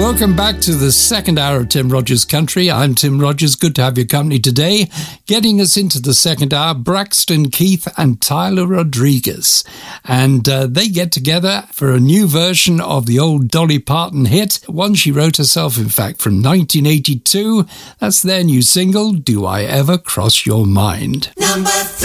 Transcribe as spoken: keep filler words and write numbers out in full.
Welcome back to the second hour of Tim Rogers Country. I'm Tim Rogers. Good to have your company today. Getting us into the second hour, Braxton Keith and Tyler Rodriguez. And uh, they get together for a new version of the old Dolly Parton hit, one she wrote herself, in fact, from nineteen eighty-two. That's their new single, Do I Ever Cross Your Mind? Number